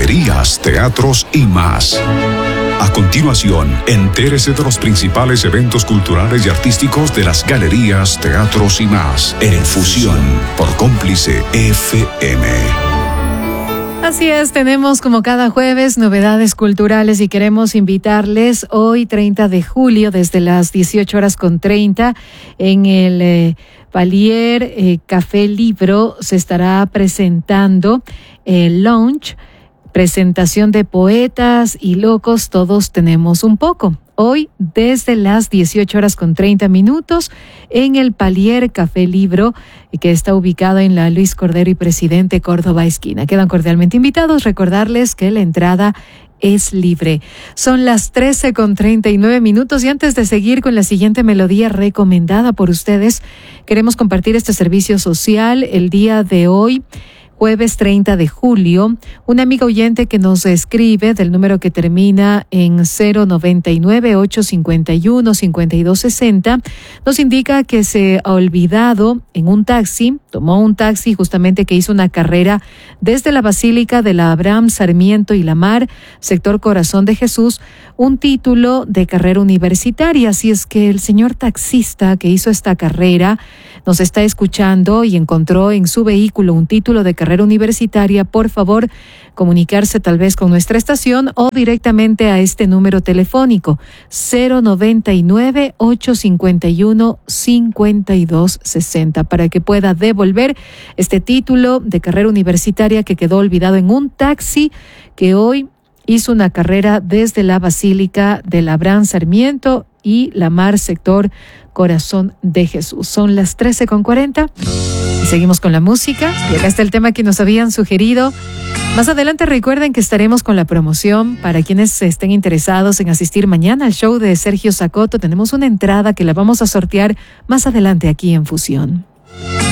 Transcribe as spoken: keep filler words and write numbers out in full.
galerías, teatros y más. A continuación, entérese de los principales eventos culturales y artísticos de las galerías, teatros y más en Fusión por Cómplice F M. Así es, tenemos como cada jueves novedades culturales y queremos invitarles hoy treinta de julio desde las dieciocho horas con treinta en el eh, Palier eh, Café Libro se estará presentando el launch, presentación de poetas y locos, todos tenemos un poco. Hoy desde las dieciocho horas con treinta minutos en el Palier Café Libro, que está ubicado en la Luis Cordero y Presidente Córdoba esquina. Quedan cordialmente invitados. Recordarles que la entrada es libre. Son las trece con treinta y nueve minutos y antes de seguir con la siguiente melodía recomendada por ustedes, queremos compartir este servicio social el día de hoy. Jueves treinta de julio, una amiga oyente que nos escribe del número que termina en cero noventa y nueve, ocho cincuenta y uno, cincuenta y dos sesenta, nos indica que se ha olvidado en un taxi, tomó un taxi justamente que hizo una carrera desde la Basílica de la Abraham, Sarmiento y La Mar, sector Corazón de Jesús, un título de carrera universitaria. Así es que el señor taxista que hizo esta carrera nos está escuchando y encontró en su vehículo un título de carrera universitaria. Por favor, comunicarse tal vez con nuestra estación o directamente a este número telefónico cero noventa y nueve, ocho cincuenta y uno, cincuenta y dos sesenta para que pueda devolver este título de carrera universitaria que quedó olvidado en un taxi que hoy hizo una carrera desde la Basílica del Abraham, Sarmiento y La Mar, sector Corazón de Jesús. Son las trece con cuarenta y seguimos con la música. Y acá está el tema que nos habían sugerido. Más adelante recuerden que estaremos con la promoción para quienes estén interesados en asistir mañana al show de Sergio Sacoto. Tenemos una entrada que la vamos a sortear más adelante aquí en Fusión.